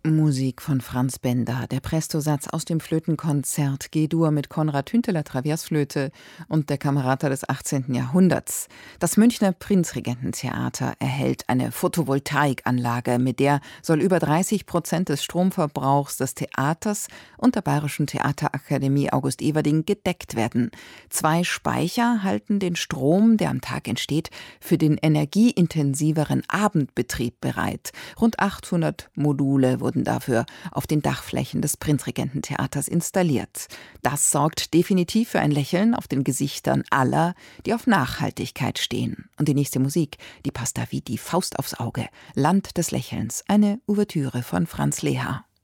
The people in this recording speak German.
Musik von Franz Benda, der Prestosatz aus dem Flötenkonzert G-Dur mit Konrad Hünteler Traversflöte und der Camerata des 18. Jahrhunderts. Das Münchner Prinzregententheater erhält eine Photovoltaikanlage, mit der soll über 30% des Stromverbrauchs des Theaters und der Bayerischen Theaterakademie August Everding gedeckt werden. 2 Speicher halten den Strom, der am Tag entsteht, für den energieintensiveren Abendbetrieb bereit. Rund 800 Module wurden dafür auf den Dachflächen des Prinzregententheaters installiert. Das sorgt definitiv für ein Lächeln auf den Gesichtern aller, die auf Nachhaltigkeit stehen. Und die nächste Musik, die passt da wie die Faust aufs Auge. Land des Lächelns, eine Ouvertüre von Franz Leha.